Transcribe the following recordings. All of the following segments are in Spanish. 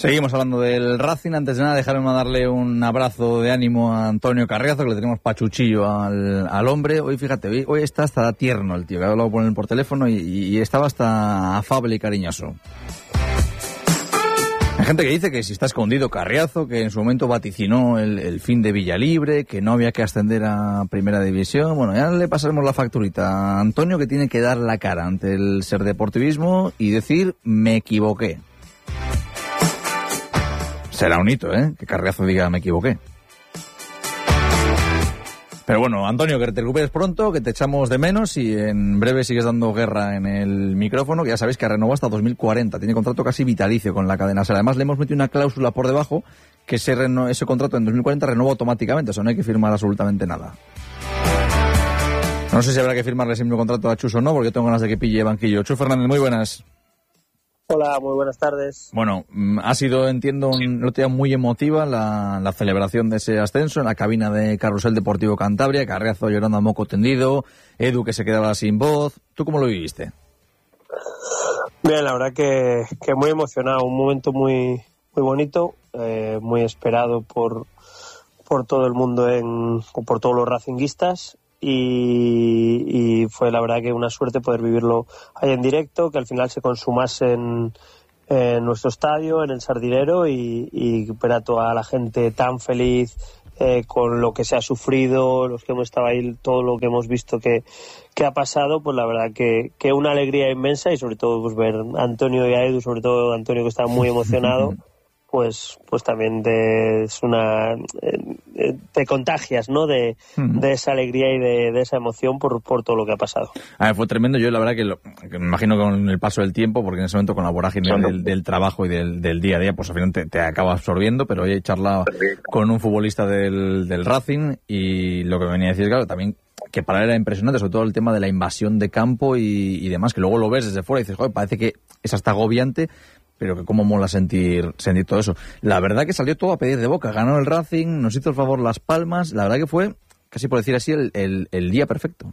Seguimos hablando del Racing. Antes de nada, dejarme darle un abrazo de ánimo a Antonio Carriazo, que le tenemos pachuchillo al hombre. Hoy, fíjate, hoy está hasta tierno el tío, que ha hablado con él por teléfono y estaba hasta afable y cariñoso. Hay gente que dice que si está escondido Carriazo, que en su momento vaticinó el fin de Villalibre, que no había que ascender a Primera División. Bueno, ya le pasaremos la facturita a Antonio, que tiene que dar la cara ante el Ser Deportivismo y decir, me equivoqué. Será un hito, que Carriazo diga me equivoqué. Pero bueno, Antonio, que te recuperes pronto, que te echamos de menos y en breve sigues dando guerra en el micrófono, que ya sabéis que renovó hasta 2040, tiene contrato casi vitalicio con la cadena SER. Además le hemos metido una cláusula por debajo que ese contrato en 2040 renueva automáticamente, o sea, no hay que firmar absolutamente nada. No sé si habrá que firmarle siempre un contrato a Chus o no, porque tengo ganas de que pille banquillo. Chus Fernández, muy buenas. Hola, muy buenas tardes. Bueno, ha sido, entiendo, una noticia muy emotiva la celebración de ese ascenso en la cabina de Carrusel Deportivo Cantabria, Carriazo llorando a moco tendido, Edu que se quedaba sin voz. ¿Tú cómo lo viviste? Bien, la verdad que muy emocionado, un momento muy bonito, muy esperado por todo el mundo o por todos los racinguistas. Y fue la verdad que una suerte poder vivirlo ahí en directo, que al final se consumase en nuestro estadio, en el Sardinero, y ver a toda la gente tan feliz con lo que se ha sufrido, los que hemos estado ahí, todo lo que hemos visto que ha pasado, pues la verdad que una alegría inmensa, y sobre todo pues ver a Antonio y a Edu, sobre todo Antonio, que está muy emocionado. Pues también te contagias, ¿no? De esa alegría y de esa emoción por todo lo que ha pasado. Fue tremendo. Yo la verdad que me imagino con el paso del tiempo, porque en ese momento con la vorágine del trabajo y del día a día, pues al final te acaba absorbiendo, pero hoy he charlado con un futbolista del Racing y lo que me venía a decir, claro, también que para él era impresionante, sobre todo el tema de la invasión de campo y demás, que luego lo ves desde fuera y dices, joder, parece que es hasta agobiante, pero que cómo mola sentir todo eso. La verdad que salió todo a pedir de boca. Ganó el Racing, nos hizo el favor Las Palmas. La verdad que fue, casi por decir así, el día perfecto.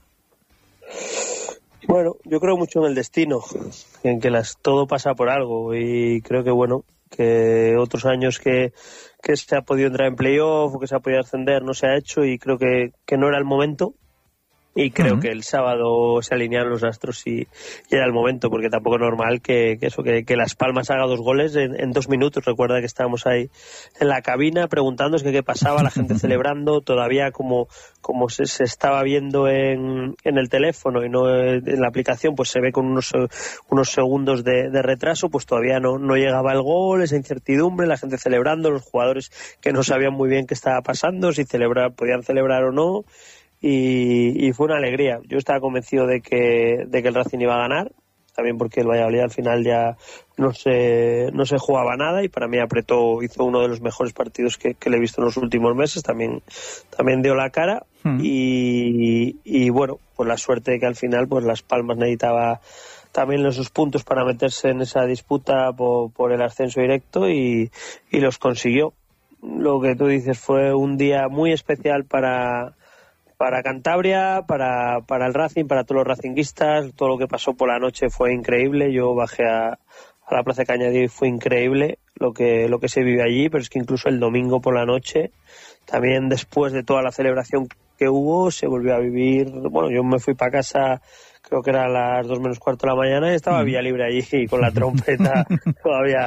Bueno, yo creo mucho en el destino, en que todo pasa por algo. Y creo que, bueno, que otros años que se ha podido entrar en playoff o que se ha podido ascender no se ha hecho, y creo que no era el momento. Y creo que el sábado se alinearon los astros y era el momento, porque tampoco es normal que Las Palmas haga 2 goles en 2 minutos. Recuerda que estábamos ahí en la cabina preguntándonos qué pasaba, la gente celebrando, todavía como se estaba viendo en el teléfono y no en la aplicación, pues se ve con unos segundos de retraso, pues todavía no llegaba el gol, esa incertidumbre, la gente celebrando, los jugadores que no sabían muy bien qué estaba pasando, si podían celebrar o no. Y fue una alegría. Yo estaba convencido de que el Racing iba a ganar, también porque el Valladolid al final ya no se jugaba nada, y para mí hizo uno de los mejores partidos que le he visto en los últimos meses, también dio la cara. Y bueno, pues la suerte de que al final pues Las Palmas necesitaba también esos puntos para meterse en esa disputa por el ascenso directo, y los consiguió. Lo que tú dices, fue un día muy especial para Cantabria, para el Racing, para todos los racinguistas. Todo lo que pasó por la noche fue increíble. Yo bajé a la Plaza de Cañadío y fue increíble lo que se vive allí, pero es que incluso el domingo por la noche, también después de toda la celebración que hubo, se volvió a vivir. Bueno, yo me fui para casa, creo que era a las 2 menos cuarto de la mañana, y estaba Villalibre allí con la trompeta todavía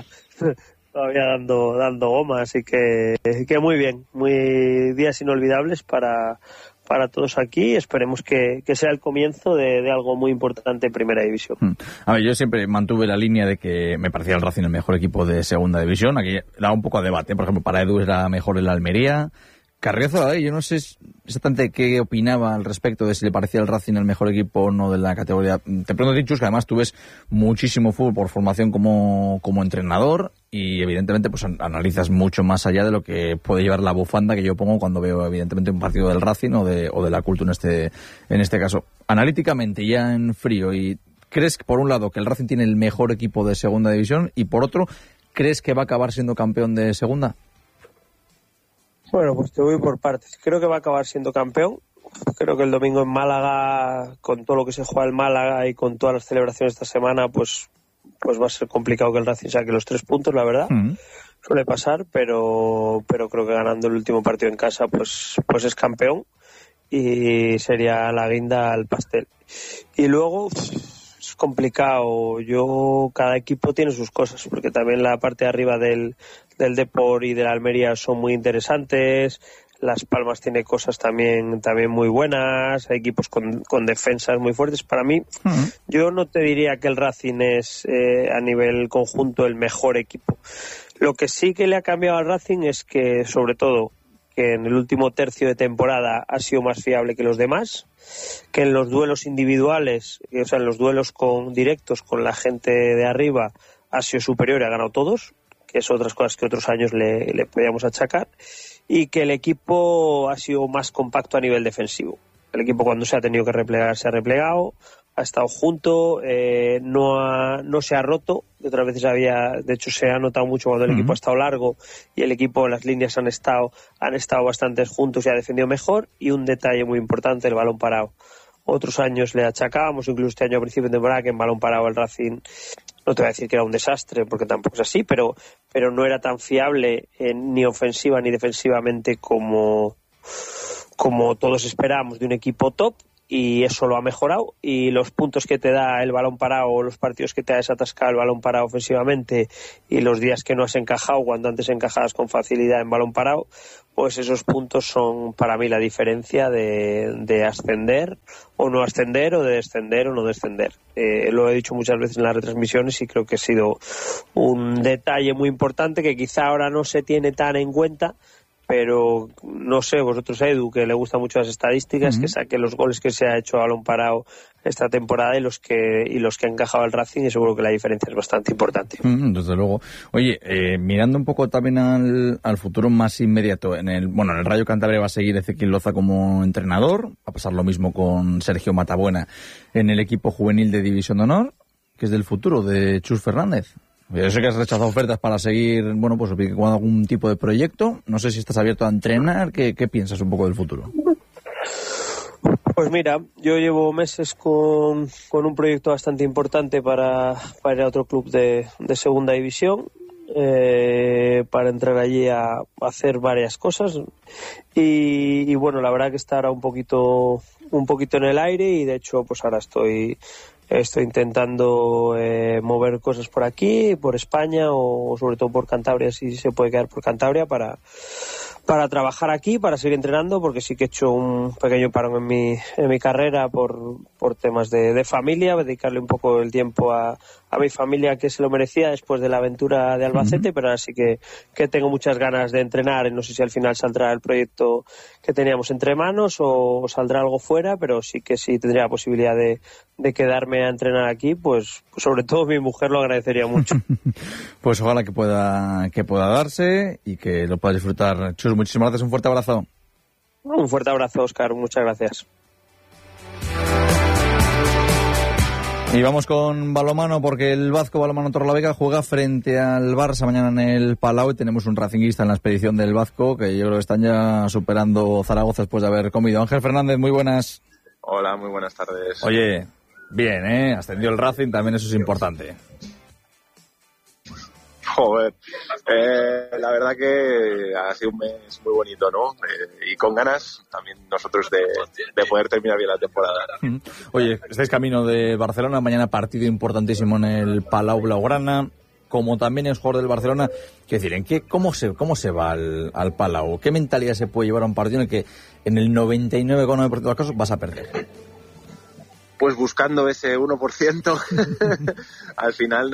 dando goma, así que muy bien, muy días inolvidables para todos aquí. Esperemos que sea el comienzo de algo muy importante en Primera División. A ver, yo siempre mantuve la línea de que me parecía el Racing el mejor equipo de Segunda División. Aquí era un poco a debate, por ejemplo, para Edu era mejor el Almería. Carriazo, yo no sé exactamente qué opinaba al respecto de si le parecía el Racing el mejor equipo o no de la categoría. Te pregunto, Dichus, que además tú ves muchísimo fútbol por formación como entrenador, y evidentemente pues analizas mucho más allá de lo que puede llevar la bufanda que yo pongo cuando veo evidentemente un partido del Racing o de la Cultura en este caso. Analíticamente, ya en frío, ¿y crees, por un lado, que el Racing tiene el mejor equipo de Segunda División, y por otro, crees que va a acabar siendo campeón de Segunda? Bueno, pues te voy por partes. Creo que va a acabar siendo campeón. Creo que el domingo en Málaga, con todo lo que se juega en Málaga y con todas las celebraciones esta semana, pues va a ser complicado que el Racing saque los 3 puntos, la verdad. suele pasar, pero creo que ganando el último partido en casa pues es campeón y sería la guinda al pastel. Y luego es complicado, cada equipo tiene sus cosas, porque también la parte de arriba del Depor y de la Almería son muy interesantes. Las Palmas tiene cosas también muy buenas, hay equipos con defensas muy fuertes. Para mí, yo no te diría que el Racing es a nivel conjunto el mejor equipo. Lo que sí que le ha cambiado al Racing es que, sobre todo, que en el último tercio de temporada ha sido más fiable que los demás, que en los duelos individuales, o sea, en los duelos directos con la gente de arriba, ha sido superior y ha ganado todos, que es otras cosas que otros años le podíamos achacar, y que el equipo ha sido más compacto a nivel defensivo. El equipo, cuando se ha tenido que replegar, se ha replegado, ha estado junto, no se ha roto. Otras veces de hecho se ha notado mucho cuando el equipo ha estado largo y el equipo, las líneas han estado bastante juntos y ha defendido mejor. Y un detalle muy importante, el balón parado. Otros años le achacábamos, incluso este año a principio de temporada, que en balón parado el Racing, no te voy a decir que era un desastre, porque tampoco es así, pero no era tan fiable ni ofensiva ni defensivamente como todos esperábamos de un equipo top, y eso lo ha mejorado. Y los puntos que te da el balón parado, o los partidos que te ha desatascado el balón parado ofensivamente, y los días que no has encajado cuando antes encajabas con facilidad en balón parado, pues esos puntos son para mí la diferencia de ascender o no ascender, o de descender o no descender. Lo he dicho muchas veces en las retransmisiones y creo que ha sido un detalle muy importante que quizá ahora no se tiene tan en cuenta, pero no sé, vosotros, Edu, que le gustan mucho las estadísticas, que saque los goles que se ha hecho a balón parado esta temporada y los que ha encajado el Racing, y seguro que la diferencia es bastante importante. Desde luego. Oye, mirando un poco también al futuro más inmediato, en el Rayo Cantabria va a seguir Ezequiel Loza como entrenador, va a pasar lo mismo con Sergio Matabuena en el equipo juvenil de División de Honor, que es del futuro de Chus Fernández. Yo sé que has rechazado ofertas para seguir, pues con algún tipo de proyecto. No sé si estás abierto a entrenar. ¿Qué piensas un poco del futuro? Pues mira, yo llevo meses con un proyecto bastante importante para ir a otro club de segunda división, para entrar allí a hacer varias cosas. Y bueno, la verdad que está ahora un poquito en el aire, y de hecho pues ahora estoy intentando mover cosas por aquí, por España, o sobre todo por Cantabria, si se puede quedar por Cantabria, para trabajar aquí, para seguir entrenando, porque sí que he hecho un pequeño parón en mi carrera por temas de familia, dedicarle un poco el tiempo a mi familia, que se lo merecía después de la aventura de Albacete, pero ahora sí que tengo muchas ganas de entrenar, y no sé si al final saldrá el proyecto que teníamos entre manos o saldrá algo fuera, pero sí que sí tendría la posibilidad de quedarme a entrenar aquí, pues sobre todo mi mujer lo agradecería mucho. Pues ojalá que pueda darse y que lo puedas disfrutar. Chus, muchísimas gracias, un fuerte abrazo. Un fuerte abrazo, Óscar, muchas gracias. Y vamos con balonmano, porque el Vazco Balonmano Torrelavega juega frente al Barça mañana en el Palau, y tenemos un racinguista en la expedición del Vazco, que yo creo que están ya superando Zaragoza después de haber comido. Ángel Fernández, muy buenas. Hola, muy buenas tardes. Oye, bien, ascendió el Racing, también eso es importante. Joder, la verdad que ha sido un mes muy bonito, ¿no? Y con ganas también nosotros de poder terminar bien la temporada. Oye, estáis camino de Barcelona, mañana partido importantísimo en el Palau Blaugrana. Como también es jugador del Barcelona, quiero decir, ¿cómo se va al Palau? ¿Qué mentalidad se puede llevar a un partido en el que en el 99,9% de los casos vas a perder? Pues buscando ese 1%, al final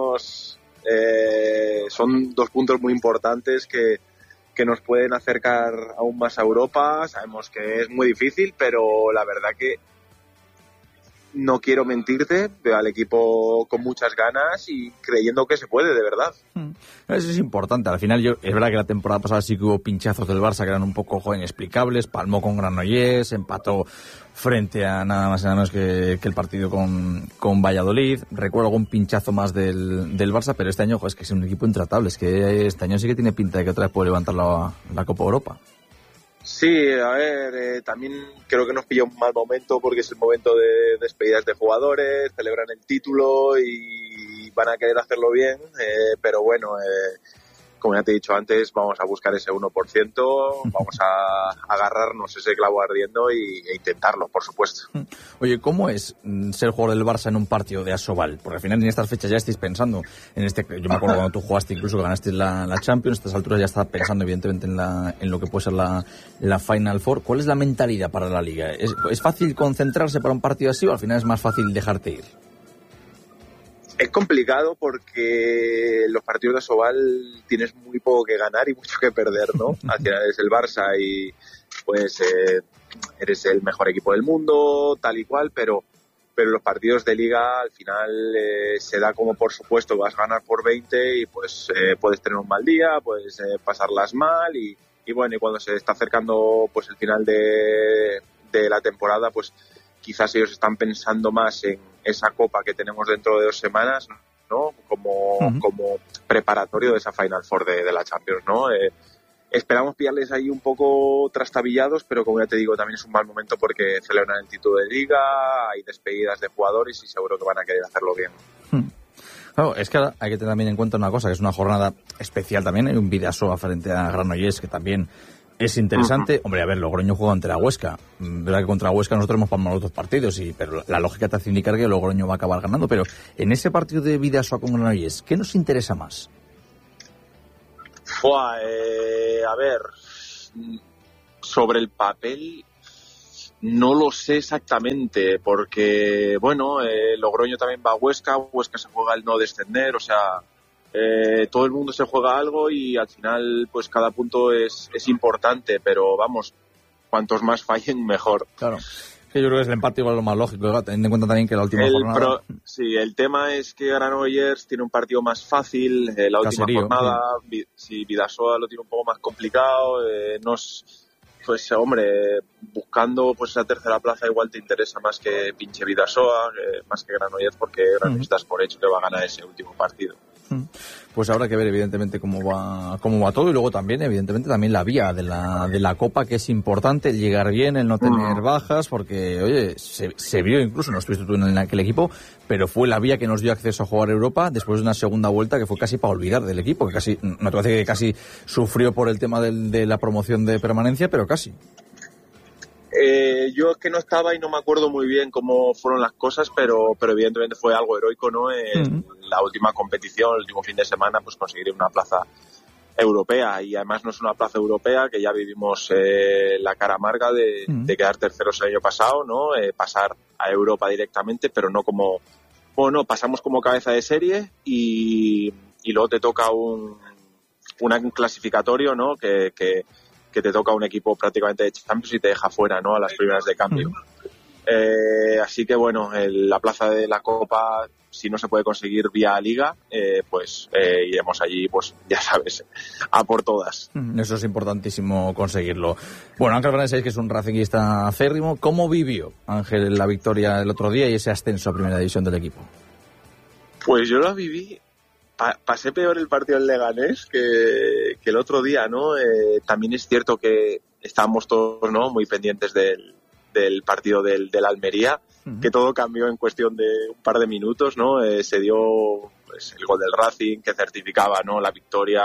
son 2 puntos muy importantes que nos pueden acercar aún más a Europa. Sabemos que es muy difícil, pero la verdad que no quiero mentirte, veo al equipo con muchas ganas y creyendo que se puede, de verdad. Eso es importante. Al final, es verdad que la temporada pasada sí que hubo pinchazos del Barça que eran un poco inexplicables. Palmó con Granollers, empató frente a nada más y nada menos que el partido con Valladolid. Recuerdo algún pinchazo más del Barça, pero este año es que es un equipo intratable. Es que este año sí que tiene pinta de que otra vez puede levantar la Copa Europa. Sí, a ver, también creo que nos pilla un mal momento, porque es el momento de despedidas de jugadores, celebran el título y van a querer hacerlo bien, pero bueno, como ya te he dicho antes, vamos a buscar ese 1%, vamos a agarrarnos ese clavo ardiendo e intentarlo, por supuesto. Oye, ¿cómo es ser jugador del Barça en un partido de Asobal? Porque al final en estas fechas ya estáis pensando en yo me acuerdo cuando tú jugaste, incluso que ganaste la Champions, a estas alturas ya estás pensando evidentemente en lo que puede ser la Final Four. ¿Cuál es la mentalidad para la Liga? ¿Es fácil concentrarse para un partido así o al final es más fácil dejarte ir? Es complicado porque los partidos de Asobal tienes muy poco que ganar y mucho que perder, ¿no? Al final eres el Barça y pues eres el mejor equipo del mundo, tal y cual, pero los partidos de Liga al final se da como por supuesto vas a ganar por 20 y pues puedes tener un mal día, puedes pasarlas mal y bueno, y cuando se está acercando pues el final de la temporada, pues quizás ellos están pensando más en esa copa que tenemos dentro de 2 semanas, ¿no? Como preparatorio de esa Final Four de la Champions, ¿no? Esperamos pillarles ahí un poco trastabillados, pero como ya te digo, también es un mal momento porque celebran el título de Liga, hay despedidas de jugadores y seguro que van a querer hacerlo bien. Claro, es que hay que tener también en cuenta una cosa, que es una jornada especial también, hay un Bidasoa frente a Granollers que también es interesante. Hombre, a ver, Logroño juega ante la Huesca. Verdad que contra la Huesca nosotros hemos palmado los 2 partidos, pero la lógica te hace indicar que Logroño va a acabar ganando. Pero en ese partido de Bidasoa con Granollers, ¿qué nos interesa más? A ver, sobre el papel no lo sé exactamente, porque, bueno, Logroño también va a Huesca se juega el no descender, o sea, todo el mundo se juega algo y al final pues cada punto es importante, pero vamos, cuantos más fallen mejor. Claro, que yo creo que es el empate igual lo más lógico, ¿verdad? Teniendo en cuenta también que la última jornada... Sí, el tema es que Granollers tiene un partido más fácil, la última jornada, sí, Bidasoa lo tiene un poco más complicado, pues hombre, buscando pues esa tercera plaza igual te interesa más que pinche Bidasoa, más que Granollers, porque Granollers estás por hecho que va a ganar ese último partido. Pues habrá que ver evidentemente cómo va todo y luego también evidentemente también la vía de la Copa, que es importante, el llegar bien, el no tener bajas, porque oye, se vio incluso, no estuviste tú en aquel equipo, pero fue la vía que nos dio acceso a jugar Europa después de una segunda vuelta que fue casi para olvidar del equipo, que casi, no te voy a decir que casi sufrió por el tema de la promoción de permanencia, pero casi. Yo es que no estaba y no me acuerdo muy bien cómo fueron las cosas, pero evidentemente fue algo heroico, ¿no? En la última competición, el último fin de semana, pues conseguir una plaza europea, y además no es una plaza europea, que ya vivimos la cara amarga de quedar terceros el año pasado, ¿no? Pasar a Europa directamente, pero no como... Bueno, pasamos como cabeza de serie y luego te toca un clasificatorio, ¿no? Que te toca un equipo prácticamente de Champions y te deja fuera, ¿no? A las primeras de cambio. Así que bueno, la plaza de la Copa, si no se puede conseguir vía Liga, pues iremos allí, pues ya sabes, a por todas. Eso es importantísimo conseguirlo. Bueno, Ángel Fernández, que es un racingista acérrimo. ¿Cómo vivió Ángel la victoria el otro día y ese ascenso a Primera División del equipo? Pues yo lo viví. Pasé peor el partido en Leganés que el otro día, ¿no? También es cierto que estábamos todos, ¿no?, muy pendientes del partido del Almería, que todo cambió en cuestión de un par de minutos, ¿no? Se dio pues, el gol del Racing que certificaba, ¿no?, la victoria,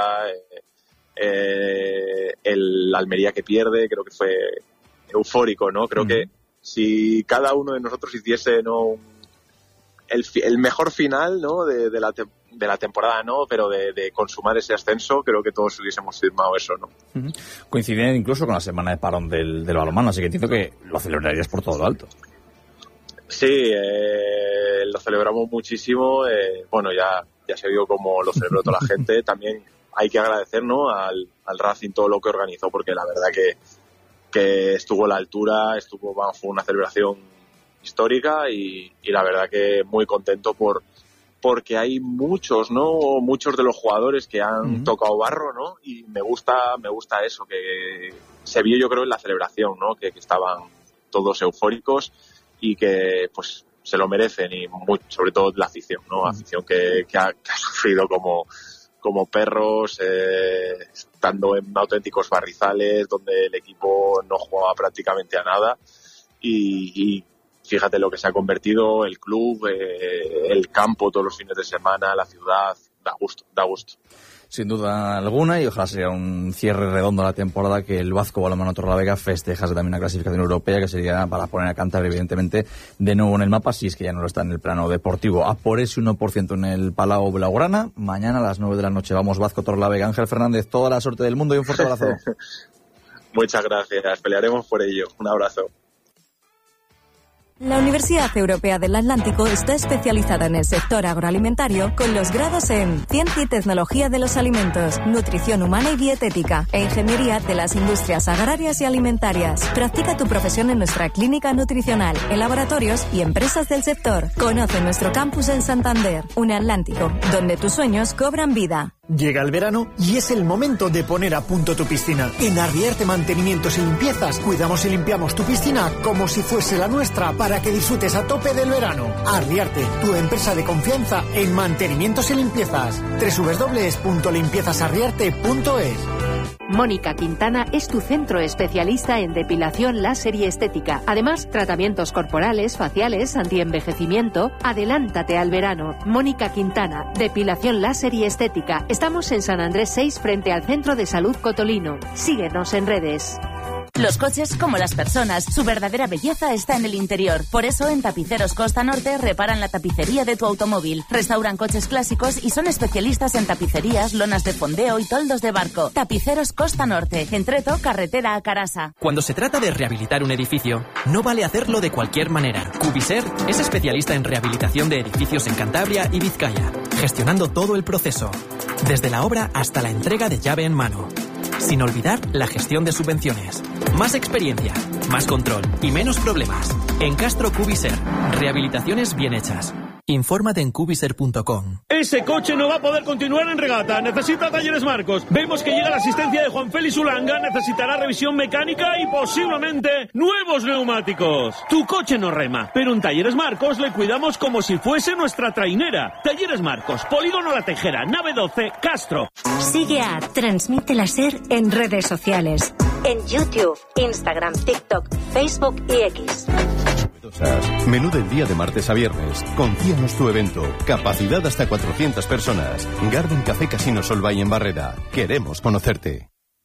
el Almería que pierde, creo que fue eufórico, ¿no? Creo que si cada uno de nosotros hiciese, ¿no?, el mejor final, ¿no?, de la temporada, ¿no?, pero de consumar ese ascenso, creo que todos hubiésemos firmado eso, ¿no? Coincide incluso con la semana de parón del balonmano, así que entiendo que lo celebrarías por todo lo alto. Sí, lo celebramos muchísimo, bueno, ya se vio cómo lo celebró toda la gente. También hay que agradecer, ¿no?, al Racing todo lo que organizó, porque la verdad que estuvo a la altura, fue una celebración histórica y la verdad que muy contento porque hay muchos de los jugadores que han tocado barro, ¿no? Y me gusta eso, que se vio, yo creo, en la celebración, ¿no? Que estaban todos eufóricos y que pues se lo merecen, y sobre todo la afición, ¿no? Afición que ha sufrido como perros, estando en auténticos barrizales donde el equipo no jugaba prácticamente a nada, y fíjate lo que se ha convertido el club, el campo todos los fines de semana, la ciudad, da gusto. Sin duda alguna, y ojalá sea un cierre redondo a la temporada, que el Vasco Balonmano Torrelavega festejase también una clasificación europea, que sería para poner a Cantabria, evidentemente, de nuevo en el mapa, si es que ya no lo está en el plano deportivo. A por ese 1% en el Palau Blaugrana. Mañana a las 9 de la noche vamos Vasco Torrelavega. Ángel Fernández, toda la suerte del mundo y un fuerte abrazo. Muchas gracias, pelearemos por ello. Un abrazo. La Universidad Europea del Atlántico está especializada en el sector agroalimentario con los grados en Ciencia y Tecnología de los Alimentos, Nutrición Humana y Dietética e Ingeniería de las Industrias Agrarias y Alimentarias. Practica tu profesión en nuestra clínica nutricional, en laboratorios y empresas del sector. Conoce nuestro campus en Santander, un Atlántico, donde tus sueños cobran vida. Llega el verano y es el momento de poner a punto tu piscina. En Arriarte Mantenimientos y Limpiezas cuidamos y limpiamos tu piscina como si fuese la nuestra para que disfrutes a tope del verano. Arriarte, tu empresa de confianza en mantenimientos y limpiezas. www.limpiezasarriarte.es. Mónica Quintana es tu centro especialista en depilación, láser y estética. Además, tratamientos corporales, faciales, antienvejecimiento. Adelántate al verano. Mónica Quintana, depilación, láser y estética. Estamos en San Andrés 6 frente al Centro de Salud Cotolino. Síguenos en redes. Los coches, como las personas, su verdadera belleza está en el interior. Por eso, en Tapiceros Costa Norte reparan la tapicería de tu automóvil. Restauran coches clásicos y son especialistas en tapicerías, lonas de fondeo y toldos de barco. Tapiceros Costa Norte, en Treto, carretera a Carasa. Cuando se trata de rehabilitar un edificio, no vale hacerlo de cualquier manera. Cubiser es especialista en rehabilitación de edificios en Cantabria y Vizcaya, gestionando todo el proceso, desde la obra hasta la entrega de llave en mano. Sin olvidar la gestión de subvenciones. Más experiencia, más control y menos problemas. En Castro Cubiser, rehabilitaciones bien hechas. Infórmate en cubiser.com. Ese coche no va a poder continuar en regata. Necesita Talleres Marcos. Vemos que llega la asistencia de Juan Félix Ulanga. Necesitará revisión mecánica y posiblemente nuevos neumáticos. Tu coche no rema, pero en Talleres Marcos le cuidamos como si fuese nuestra trainera. Talleres Marcos, Polígono La Tejera, nave 12, Castro. Sigue a Transmite la SER en redes sociales. En YouTube, Instagram, TikTok, Facebook y X. Menú del día de martes a viernes. Confíanos tu evento. Capacidad hasta 400 personas. Garden Café Casino Solvay en Barrera. Queremos conocerte.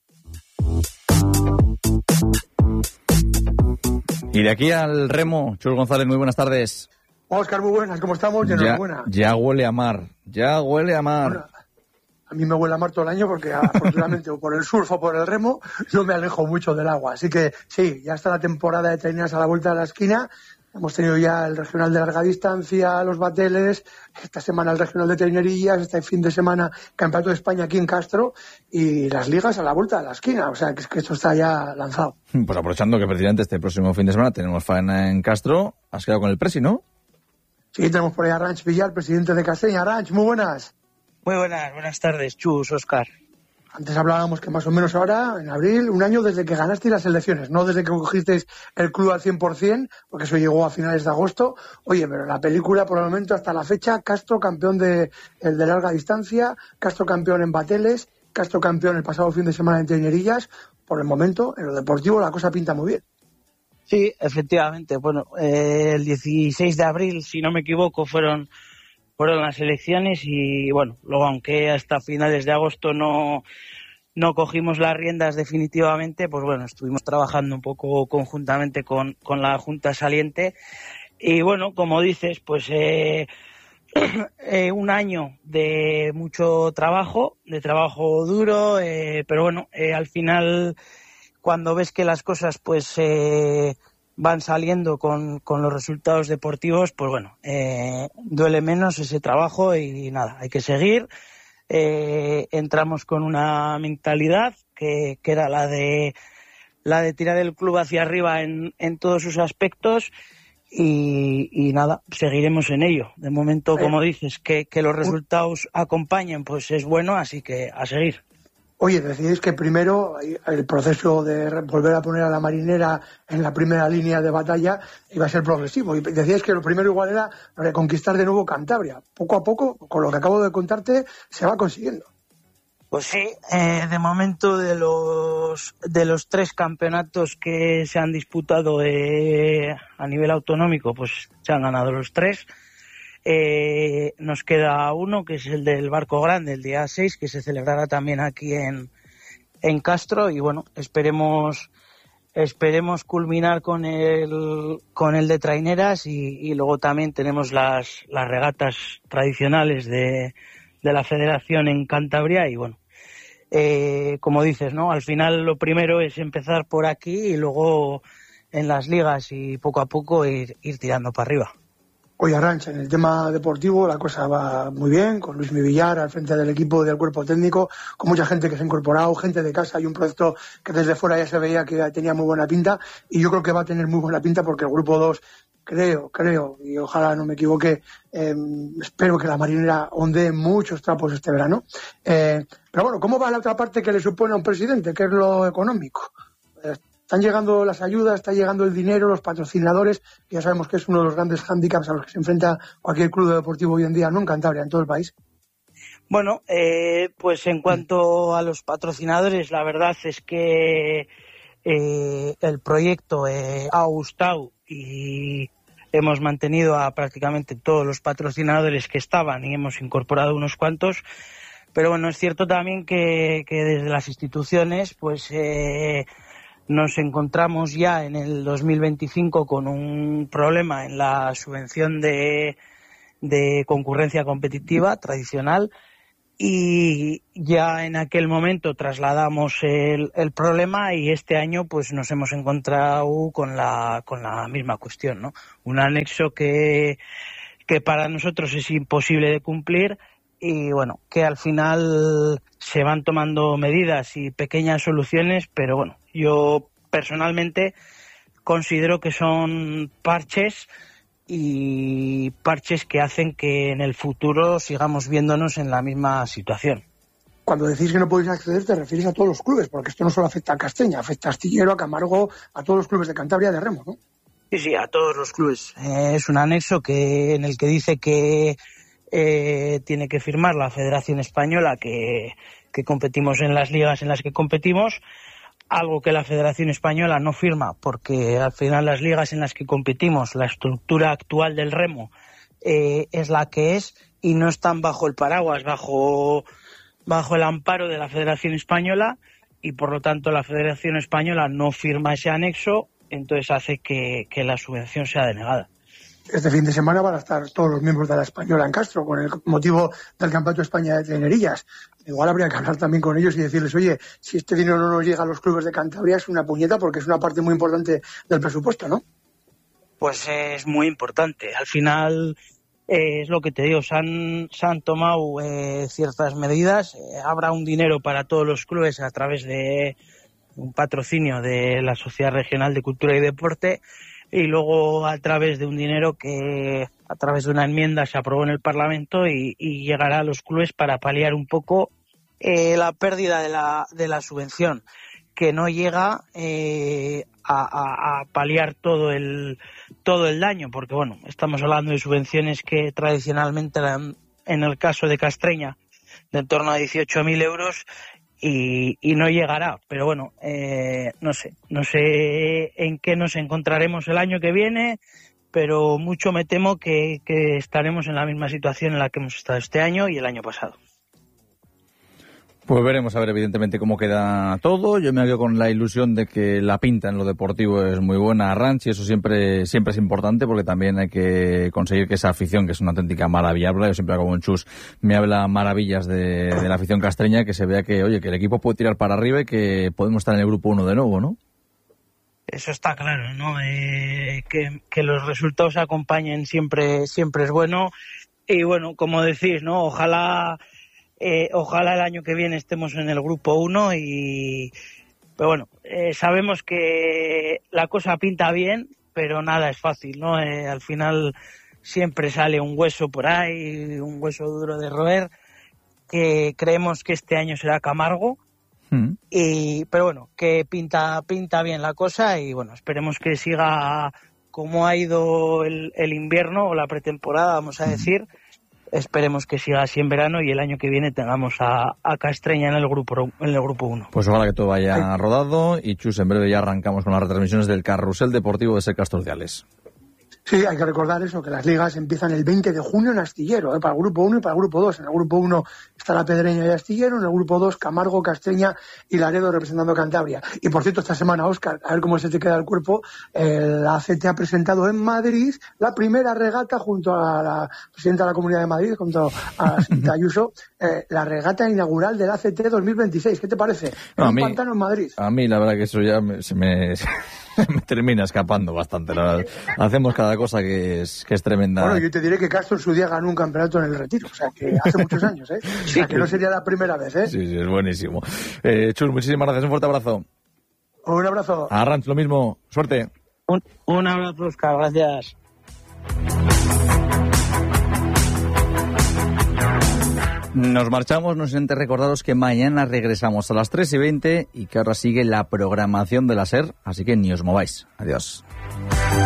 Y de aquí al remo, Chus González, muy buenas tardes. Óscar, muy buenas, ¿cómo estamos? Enhorabuena. Ya huele a mar, Bueno, a mí me huele a mar todo el año porque afortunadamente o por el surf o por el remo no me alejo mucho del agua. Así que sí, ya está la temporada de traineras a la vuelta de la esquina. Hemos tenido ya el regional de larga distancia, los bateles, esta semana el regional de trainerillas, este fin de semana campeonato de España aquí en Castro y las ligas a la vuelta de la esquina. O sea, que es que esto está ya lanzado. Pues aprovechando que precisamente este próximo fin de semana tenemos faena en Castro, has quedado con el presi, ¿no? Sí, tenemos por ahí a Ranch Villar, presidente de Castella. Ranch, muy buenas. Muy buenas tardes, Chus, Óscar. Antes hablábamos que más o menos ahora, en abril, un año desde que ganasteis las elecciones, no desde que cogisteis el club al 100%, porque eso llegó a finales de agosto. Oye, pero la película, por el momento, hasta la fecha, Castro campeón de larga distancia, Castro campeón en bateles, Castro campeón el pasado fin de semana en trainerillas. Por el momento, en lo deportivo, la cosa pinta muy bien. Sí, efectivamente. Bueno, el 16 de abril, si no me equivoco, fueron las elecciones y bueno, luego aunque hasta finales de agosto no cogimos las riendas definitivamente, pues bueno, estuvimos trabajando un poco conjuntamente con la Junta saliente y bueno, como dices, pues un año de mucho trabajo, de trabajo duro, pero bueno, al final cuando ves que las cosas pues van saliendo con los resultados deportivos, pues bueno, duele menos ese trabajo y nada, hay que seguir. Entramos con una mentalidad que era la de tirar el club hacia arriba en todos sus aspectos y nada, seguiremos en ello. De momento, como dices, que los resultados acompañen, pues es bueno, así que a seguir. Oye, decíais que primero el proceso de volver a poner a la Marinera en la primera línea de batalla iba a ser progresivo. Y decíais que lo primero igual era reconquistar de nuevo Cantabria. Poco a poco, con lo que acabo de contarte, se va consiguiendo. Pues sí, de momento de los 3 campeonatos que se han disputado a nivel autonómico, pues se han ganado los 3. Nos queda uno, que es el del Barco Grande, el día 6, que se celebrará también aquí en Castro, y bueno, esperemos culminar con el de traineras, y luego también tenemos las regatas tradicionales de la Federación en Cantabria. Y bueno, como dices, ¿no? Al final lo primero es empezar por aquí y luego en las ligas, y poco a poco ir tirando para arriba. Oye, Arantxa, en el tema deportivo la cosa va muy bien, con Luis Villar al frente del equipo, del cuerpo técnico, con mucha gente que se ha incorporado, gente de casa. Hay un proyecto que desde fuera ya se veía que tenía muy buena pinta, y yo creo que va a tener muy buena pinta, porque el grupo 2, creo, y ojalá no me equivoque, espero que la Marinera ondee muchos trapos este verano. Pero bueno, ¿cómo va la otra parte que le supone a un presidente, que es lo económico? Están llegando las ayudas, está llegando el dinero, los patrocinadores, que ya sabemos que es uno de los grandes hándicaps a los que se enfrenta cualquier club deportivo hoy en día, no en Cantabria, en todo el país. Bueno, pues en cuanto a los patrocinadores, la verdad es que el proyecto ha gustado, y hemos mantenido a prácticamente todos los patrocinadores que estaban, y hemos incorporado unos cuantos. Pero bueno, es cierto también que desde las instituciones, pues nos encontramos ya en el 2025 con un problema en la subvención de concurrencia competitiva tradicional, y ya en aquel momento trasladamos el problema, y este año pues nos hemos encontrado con la misma cuestión, ¿no? Un anexo que para nosotros es imposible de cumplir, y bueno, que al final se van tomando medidas y pequeñas soluciones, pero bueno, yo personalmente considero que son parches, y parches que hacen que en el futuro sigamos viéndonos en la misma situación. Cuando decís que no podéis acceder, te refieres a todos los clubes, porque esto no solo afecta a Castreña, afecta a Astillero, a Camargo, a todos los clubes de Cantabria de remo, ¿no? Sí, a todos los clubes. Es un anexo en el que dice que tiene que firmar la Federación Española que competimos en las ligas en las que competimos, algo que la Federación Española no firma, porque al final las ligas en las que competimos, la estructura actual del remo es la que es, y no están bajo el paraguas, bajo el amparo de la Federación Española, y por lo tanto la Federación Española no firma ese anexo, entonces hace que la subvención sea denegada. Este fin de semana van a estar todos los miembros de la Española en Castro con el motivo del Campeonato de España de Trainerías. Igual habría que hablar también con ellos y decirles, oye, si este dinero no nos llega a los clubes de Cantabria es una puñeta, porque es una parte muy importante del presupuesto, ¿no? Pues es muy importante. Al final es lo que te digo, se han tomado ciertas medidas. Habrá un dinero para todos los clubes a través de un patrocinio de la Sociedad Regional de Cultura y Deporte, y luego a través de un dinero que a través de una enmienda se aprobó en el Parlamento, y llegará a los clubes para paliar un poco la pérdida de la subvención, que no llega a paliar todo el daño, porque bueno, estamos hablando de subvenciones que tradicionalmente eran, en el caso de Castreña, de en torno a 18.000 euros, y no llegará, pero bueno, no sé en qué nos encontraremos el año que viene, pero mucho me temo que estaremos en la misma situación en la que hemos estado este año y el año pasado. Pues veremos a ver evidentemente cómo queda todo. Yo me quedo con la ilusión de que la pinta en lo deportivo es muy buena, Arantxa, y eso siempre es importante, porque también hay que conseguir que esa afición, que es una auténtica maravilla, yo siempre hago un chus, me habla maravillas de la afición castreña, que se vea que, oye, que el equipo puede tirar para arriba y que podemos estar en el grupo 1 de nuevo, ¿no? Eso está claro, ¿no? Que los resultados acompañen siempre es bueno, y bueno, como decís, ¿no? Ojalá el año que viene estemos en el grupo 1, pero bueno, sabemos que la cosa pinta bien, pero nada es fácil, ¿no? Al final siempre sale un hueso por ahí, un hueso duro de roer, que creemos que este año será Camargo, pero bueno, que pinta bien la cosa, y bueno, esperemos que siga como ha ido el invierno o la pretemporada, vamos a decir. Esperemos que siga así en verano, y el año que viene tengamos a Castreña en el grupo 1. Pues ojalá que todo vaya rodado, y Chus, en breve ya arrancamos con las retransmisiones del Carrusel Deportivo de Ser Castordiales. Sí, hay que recordar eso, que las ligas empiezan el 20 de junio en Astillero, para el grupo 1 y para el grupo 2. En el grupo 1 está La Pedreña y Astillero, en el grupo 2 Camargo, Castreña y Laredo representando Cantabria. Y por cierto, esta semana, Óscar, a ver cómo se te queda el cuerpo, la ACT ha presentado en Madrid la primera regata junto a la presidenta de la Comunidad de Madrid, junto a la señorita Ayuso, la regata inaugural del ACT 2026. ¿Qué te parece? No, un pantano en Madrid. A mí la verdad que eso ya se me termina escapando bastante. La verdad. Hacemos cada cosa que es tremenda. Bueno, yo te diré que Castro en su día ganó un campeonato en el Retiro, o sea, que hace muchos años, ¿eh? O sea, que no sería la primera vez, ¿eh? Sí, es buenísimo. Chus, muchísimas gracias, un fuerte abrazo. Un abrazo. A Ranch, lo mismo. Suerte. Un abrazo, Óscar, gracias. Nos marchamos, no sin antes recordaros que mañana regresamos a las 3:20 y que ahora sigue la programación de la SER, así que ni os mováis. Adiós.